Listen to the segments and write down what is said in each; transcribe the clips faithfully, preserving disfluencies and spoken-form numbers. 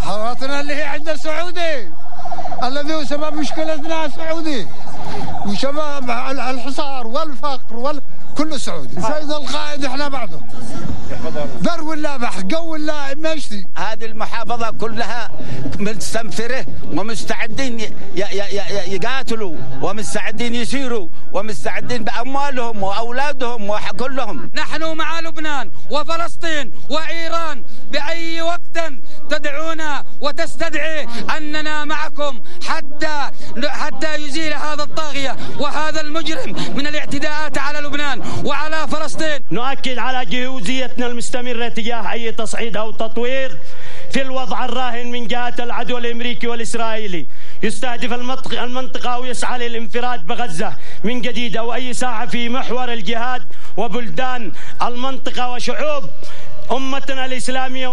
محافظتنا اللي هي عند السعودي الذي هو سبب مشكلتنا السعودي وسبب الحصار والفقر وال كله سعودي. سيد القائد احنا بعده ذر ولا بحر قو ولا مشتي. هذه المحافظة كلها مستنفرة ومستعدين يقاتلوا ومستعدين يسيروا ومستعدين بأموالهم وأولادهم وكلهم. نحن مع لبنان وفلسطين وإيران بأي وقت تدعونا وتستدعي أننا معكم حتى حتى يزيل هذا الطاغية وهذا المجرم من الاعتداءات على لبنان وعلى فلسطين. نؤكد على جهوزيتنا المستمرة تجاه أي تصعيد أو تطوير في الوضع الراهن من جهة العدو الأمريكي والإسرائيلي يستهدف المنطقة ويسعى للانفراد بغزة من جديد أو أي ساحة في محور الجهاد وبلدان المنطقة وشعوب أمتنا الإسلامية.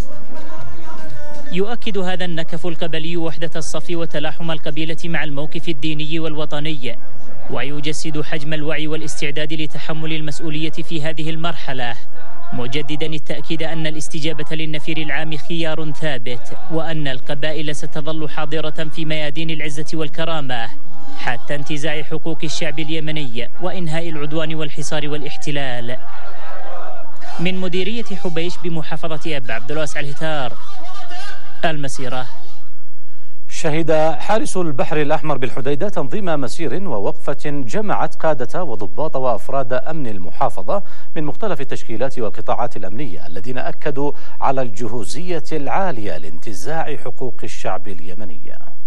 يؤكد هذا النكف القبلي وحدة الصف وتلاحم القبيلة مع الموقف الديني والوطني، ويجسد حجم الوعي والاستعداد لتحمل المسؤولية في هذه المرحلة، مجددا التأكيد أن الاستجابة للنفير العام خيار ثابت، وأن القبائل ستظل حاضرة في ميادين العزة والكرامة حتى انتزاع حقوق الشعب اليمني وإنهاء العدوان والحصار والاحتلال. من مديرية حبيش بمحافظة أب عبد الواسع الهتار، المسيرة. شهد حارس البحر الأحمر بالحديدة تنظيم مسير ووقفة جمعت قادة وضباط وأفراد أمن المحافظة من مختلف التشكيلات والقطاعات الأمنية الذين أكدوا على الجهوزية العالية لانتزاع حقوق الشعب اليمني.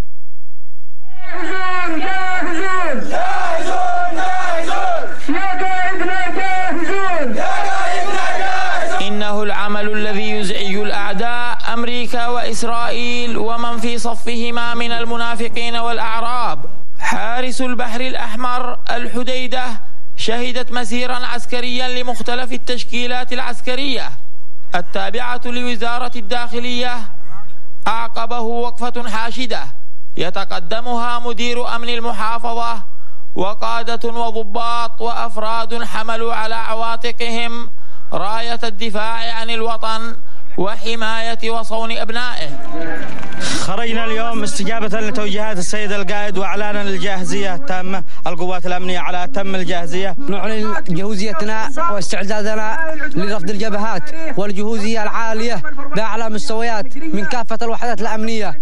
جاهزون جاهزون جاهزون جاهزون يا قائدنا جاهزون يا قائدنا جاهزون. إنه العمل الذي يزعج الأعداء أمريكا وإسرائيل ومن في صفهما من المنافقين والأعراب. حارس البحر الأحمر الحديدة شهدت مسيرا عسكريا لمختلف التشكيلات العسكرية التابعة لوزارة الداخلية، أعقبه وقفة حاشدة يتقدمها مدير أمن المحافظة وقادة وضباط وأفراد حملوا على عواتقهم راية الدفاع عن الوطن وحماية وصون أبنائه. خرجنا اليوم استجابة لتوجيهات السيد القائد وإعلانا الجاهزية التامة القوات الأمنية على أتم الجاهزية. نعلن جهوزيتنا واستعدادنا لرفض الجبهات والجهوزية العالية بأعلى مستويات من كافة الوحدات الأمنية.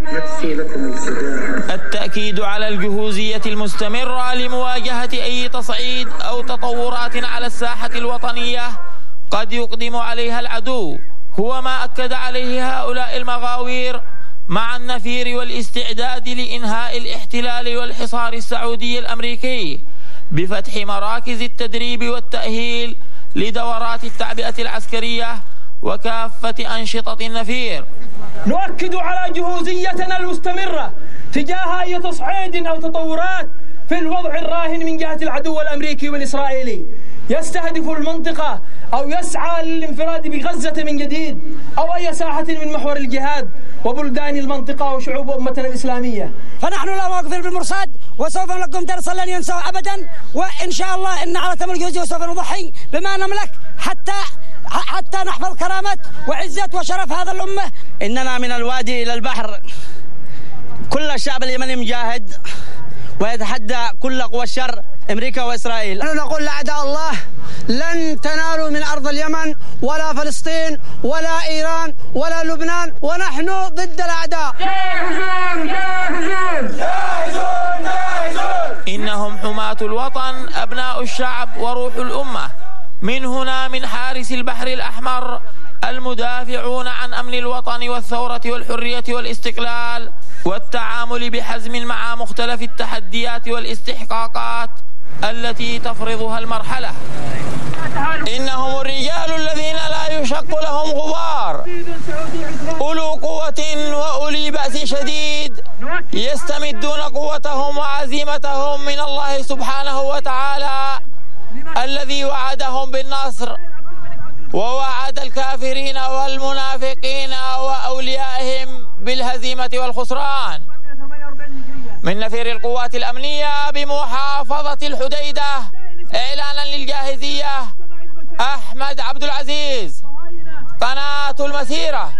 التأكيد على الجهوزية المستمرة لمواجهة أي تصعيد أو تطورات على الساحة الوطنية قد يقدم عليها العدو هو ما أكد عليه هؤلاء المغاوير مع النفير والاستعداد لإنهاء الاحتلال والحصار السعودي الأمريكي بفتح مراكز التدريب والتأهيل لدورات التعبئة العسكرية وكافة أنشطة النفير. نؤكد على جهوزيتنا المستمرة تجاه أي تصعيد أو تطورات في الوضع الراهن من جهة العدو الأمريكي والإسرائيلي يستهدف المنطقة أو يسعى للانفراد بغزة من جديد أو أي ساحة من محور الجهاد وبلدان المنطقة وشعوب أمتنا الإسلامية. فنحن لا واقفين بالمرصاد وسوف لكم درسا لن ينسوا أبدا، وإن شاء الله إن على تم الجهوزية وسوف نضحي بما نملك حتى حتى نحفظ كرامة وعزة وشرف هذا الأمة. إننا من الوادي إلى البحر كل الشعب اليمني مجاهد ويتحدى كل قوى الشر أمريكا وإسرائيل. نحن نقول لأعداء الله لن تنالوا من أرض اليمن ولا فلسطين ولا إيران ولا لبنان، ونحن ضد الأعداء. جاهزون جاهزون جاهزون جاهزون. إنهم حماة الوطن أبناء الشعب وروح الأمة. من هنا من حارس البحر الأحمر المدافعون عن أمن الوطن والثورة والحرية والاستقلال والتعامل بحزم مع مختلف التحديات والاستحقاقات التي تفرضها المرحلة. إنهم الرجال الذين لا يشق لهم غبار، أولو قوة وأولي بأس شديد، يستمدون قوتهم وعزيمتهم من الله سبحانه وتعالى الذي وعدهم بالنصر ووعد الكافرين والمنافقين وأوليائهم بالهزيمة والخسران. من نفير القوات الأمنية بمحافظة الحديدة إعلانا للجاهزية، أحمد عبد العزيز، قناة المسيرة.